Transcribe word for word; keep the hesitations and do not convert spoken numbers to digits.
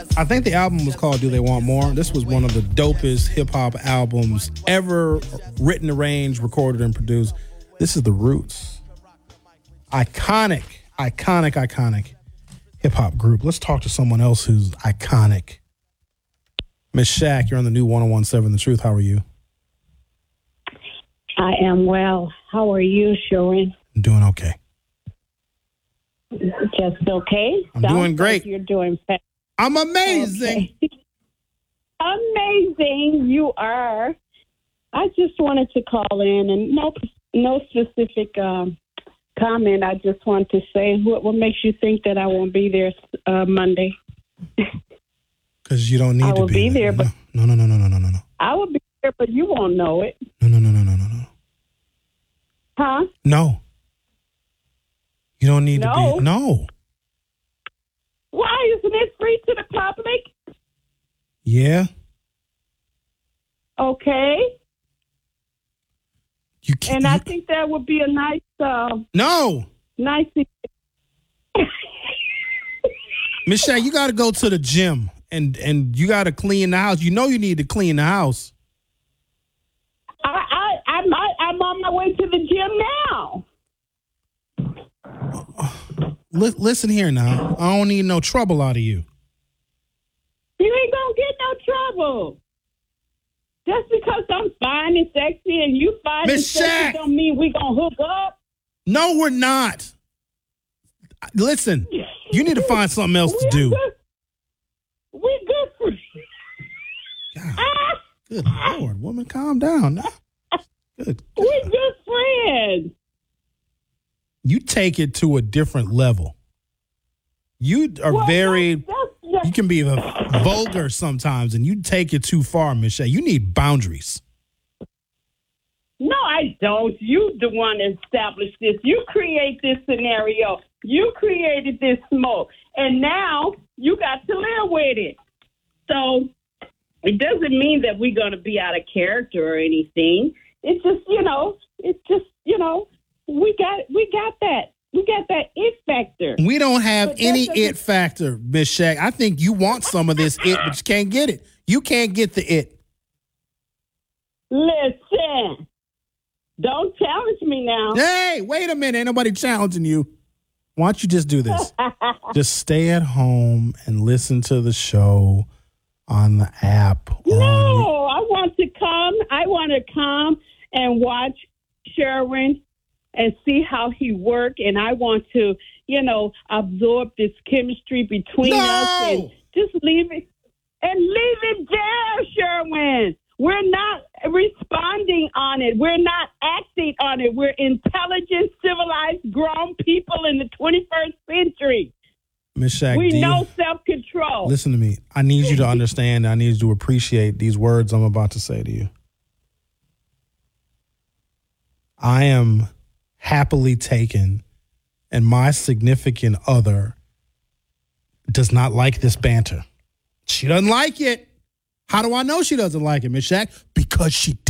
I think the album was called Do They Want More? This was one of the dopest hip-hop albums ever written, arranged, recorded, and produced. This is The Roots. Iconic, iconic, iconic hip-hop group. Let's talk to someone else who's iconic. Miss Shaq, you're on the new one oh one seven The Truth. How are you? I am well. How are you, Sharon? I'm doing okay. Just okay? I'm Sounds doing great. Like you're doing fantastic. I'm amazing. Okay. Amazing, you are. I just wanted to call in, and no, no specific um, comment. I just want to say, what, what makes you think that I won't be there uh, Monday? Because you don't need I to will be be there, but no, no, no, no, no, no, no, no. I will be there, but you won't know it. No, no, no, no, no, no, no. Huh? No. You don't need No? to be. No. Why isn't it free to the public? Yeah. Okay. You can't. And I you- think that would be a nice, uh, no. nice. Miss Shaq, you got to go to the gym and, and you got to clean the house. You know you need to clean the house. I, I, I'm, I, I'm on my way to the gym now. Li- listen here now. I don't need no trouble out of you. You ain't gonna get no trouble. Just because I'm fine and sexy and you fine and Miss sexy Shaq! don't mean we gonna hook up. No, we're not. Listen, you need to find something else to We're do. Good. We're good for you. God, Ah, good Lord, woman, calm down. Now. Good. we're good friends. You take it to a different level. You are Well, very, that's- that's- you can be vulgar sometimes, and you take it too far, Miss Shaq. You need boundaries. No, I don't. You the one that established this. You create this scenario. You created this smoke. And now you got to live with it. So it doesn't mean that we're going to be out of character or anything. It's just, you know, it's just, you know, we got we got that. We got that it factor. We don't have But that any doesn't- it factor, Miss Shaq. I think you want some of this it, but you can't get it. You can't get the it. Listen, don't challenge me now. Hey, wait a minute. Ain't nobody challenging you. Why don't you just do this? Just stay at home and listen to the show on the app. or No, on your- I want to come. I want to come and watch Sherwin and see how he work. And I want to, you know, absorb this chemistry between No! us and just leave it and leave it there, Sherwin. We're not responding on it. We're not acting on it. We're intelligent, civilized, grown people in the twenty-first century. Miss Shaq, We do you- know self-control. listen to me. I need you to understand. I need you to appreciate these words I'm about to say to you. I am happily taken, and my significant other does not like this banter. She doesn't like it. How do I know she doesn't like it, Miss Shaq? Because she